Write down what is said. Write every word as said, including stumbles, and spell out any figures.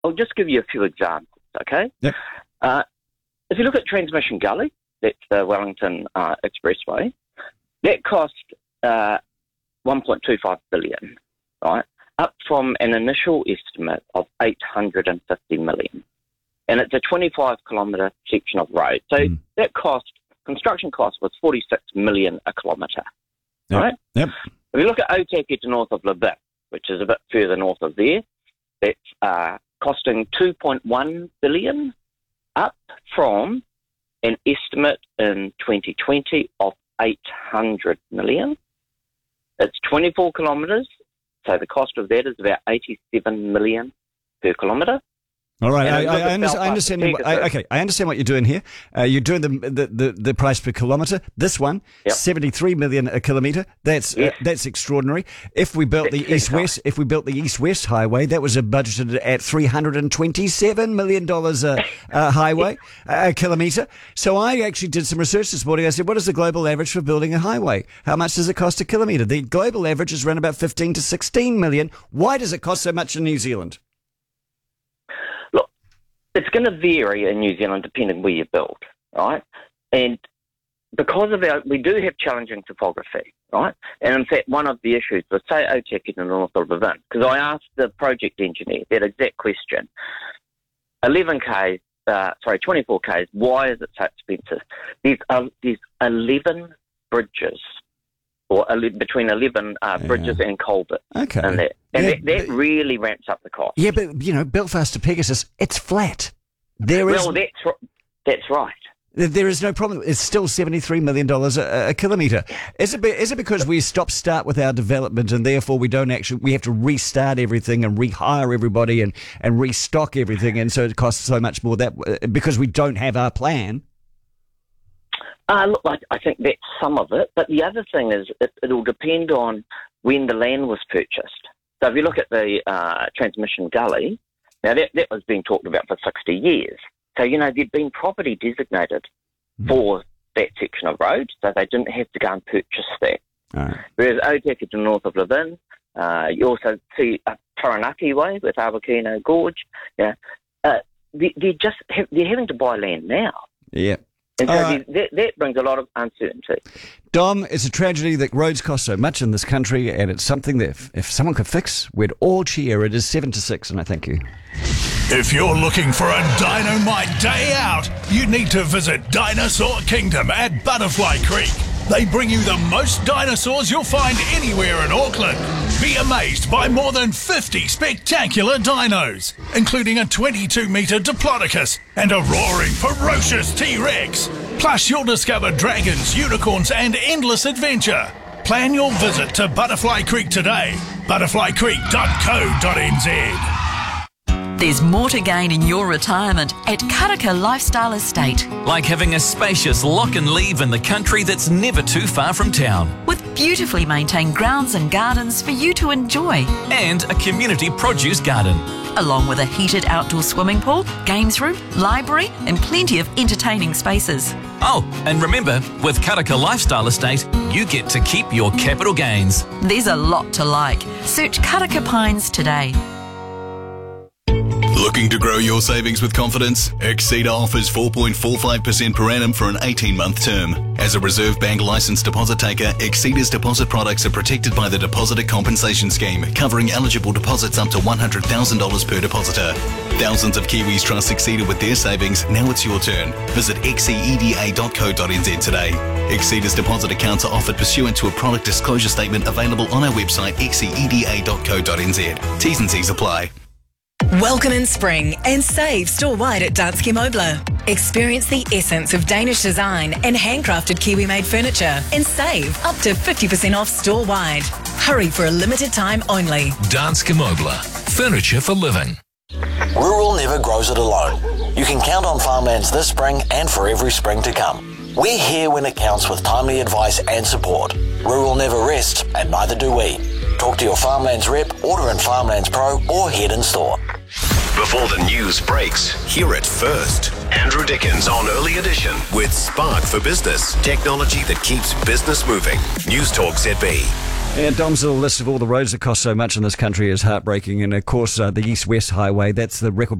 I'll just give you a few examples, okay? Yep. Uh, if you look at Transmission Gully, that's the Wellington uh, Expressway, that cost uh, one point two five billion dollars, right, up from an initial estimate of eight hundred fifty million dollars. And it's a twenty-five kilometre section of road. So mm. that cost, construction cost, was forty-six million dollars a kilometre, yep. right? Yep. If you look at Otaki to north of Levin, which is a bit further north of there, that's uh, costing two point one billion dollars, up from an estimate in twenty twenty of eight hundred million dollars. It's twenty-four kilometres, so the cost of that is about eighty-seven million dollars per kilometre. All right, I, I, I, understand, I understand. I, okay, I understand what you're doing here. Uh, you're doing the, the the the price per kilometre. This one, yep. seventy-three million a kilometre. That's yes. uh, that's extraordinary. If we built that's the east west, if we built the east west highway, that was a budgeted at three hundred and twenty-seven million dollars a, a highway a kilometre. So I actually did some research this morning. I said, what is the global average for building a highway? How much does it cost a kilometre? The global average is around about fifteen to sixteen million. Why does it cost so much in New Zealand? It's going to vary in New Zealand depending where you build, right? And because of our, we do have challenging topography, right? And in fact, one of the issues was, say, Otaki in the north of Levin, because I asked the project engineer that exact question. eleven K, uh, sorry, twenty-four K, why is it so expensive? There's, uh, there's eleven bridges, or between eleven uh, yeah. bridges and culverts. Okay. And that, and yeah, that, that but, really ramps up the cost. Yeah, but, you know, Belfast to Pegasus, it's flat. There is, well, that's, that's right. There is no problem. It's still seventy-three million dollars a, a kilometre. Is it, be, is it because we stop-start with our development and therefore we don't actually, we have to restart everything and rehire everybody and, and restock everything, and so it costs so much more that because we don't have our plan? Uh, look, I, I think that's some of it, but the other thing is it, it'll depend on when the land was purchased. So if you look at the uh, Transmission Gully, now that, that was being talked about for sixty years. So, you know, there'd been property designated mm. for that section of road, so they didn't have to go and purchase that. Right. Whereas Otaki to the north of Levin, uh, you also see a Taranaki Way with Awakino Gorge. Yeah, uh, they, they're just ha- they're having to buy land now. Yeah. And so right. that, that brings a lot of uncertainty. Dom, it's a tragedy that roads cost so much in this country, and it's something that if, if someone could fix, we'd all cheer. It is seven to six, and I thank you. If you're looking for a dynamite day out, you need to visit Dinosaur Kingdom at Butterfly Creek. They bring you the most dinosaurs you'll find anywhere in Auckland. Be amazed by more than fifty spectacular dinos, including a twenty-two metre Diplodocus and a roaring, ferocious T-Rex. Plus, you'll discover dragons, unicorns and endless adventure. Plan your visit to Butterfly Creek today. butterfly creek dot co dot n z. There's more to gain in your retirement at Karaka Lifestyle Estate. Like having a spacious lock and leave in the country that's never too far from town. With beautifully maintained grounds and gardens for you to enjoy. And a community produce garden. Along with a heated outdoor swimming pool, games room, library and plenty of entertaining spaces. Oh, and remember, with Karaka Lifestyle Estate, you get to keep your capital gains. There's a lot to like. Search Karaka Pines today. Looking to grow your savings with confidence? Exceeda offers four point four five percent per annum for an eighteen-month term. As a Reserve Bank licensed deposit taker, Exceeda's deposit products are protected by the Depositor Compensation Scheme, covering eligible deposits up to one hundred thousand dollars per depositor. Thousands of Kiwis trust Exceeda with their savings. Now it's your turn. Visit exceeda dot co dot n z today. Exceeda's deposit accounts are offered pursuant to a product disclosure statement available on our website exceeda dot co dot n z. T's and C's apply. Welcome in spring and save store-wide at Danske Møbler. Experience the essence of Danish design and handcrafted Kiwi-made furniture and save up to fifty percent off store-wide. Hurry for a limited time only. Danske Møbler. Furniture for living. Rural never grows it alone. You can count on Farmlands this spring and for every spring to come. We're here when it counts with timely advice and support. Rural never rests, and neither do we. Talk to your Farmlands rep, order in Farmlands Pro or head in store. Before the news breaks, hear it first. Andrew Dickens on Early Edition with Spark for Business, technology that keeps business moving. News Talk Z B. And Dom's little list of all the roads that cost so much in this country is heartbreaking. And of course, uh, the East-West Highway, that's the record